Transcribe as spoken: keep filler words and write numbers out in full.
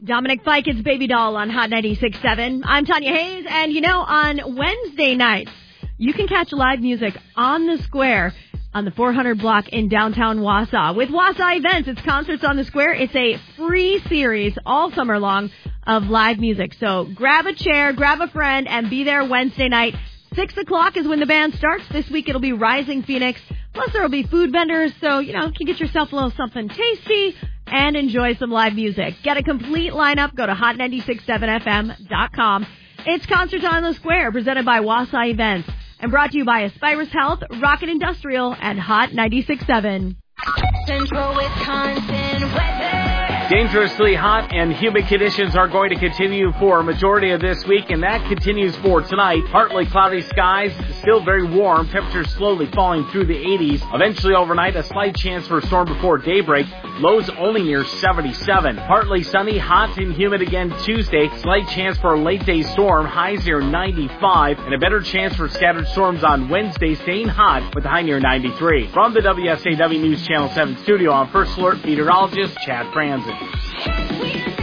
Dominic Fike, it's Baby Doll on Hot ninety-six point seven. I'm Tanya Hayes, and you know, on Wednesday nights, you can catch live music on the square on the four hundred block in downtown Wausau. With Wausau Events, it's Concerts on the Square. It's a free series all summer long of live music. So grab a chair, grab a friend, and be there Wednesday night. Six o'clock is when the band starts. This week it'll be Rising Phoenix. Plus there will be food vendors, so, you know, you can get yourself a little something tasty and enjoy some live music. Get a complete lineup. Go to hot nine six seven f m dot com. It's Concerts on the Square, presented by Wausau Events, and brought to you by Aspirus Health, Rocket Industrial, and Hot ninety-six point seven. Central Wisconsin weather. Dangerously hot and humid conditions are going to continue for a majority of this week, and that continues for tonight. Partly cloudy skies, still very warm, temperatures slowly falling through the eighties. Eventually overnight, a slight chance for a storm before daybreak. Lows only near seventy-seven. Partly sunny, hot and humid again Tuesday. Slight chance for a late day storm, highs near ninety-five, and a better chance for scattered storms on Wednesday, staying hot with a high near ninety-three. From the W S A W News Channel seven studio, I'm First Alert meteorologist Chad Franzen.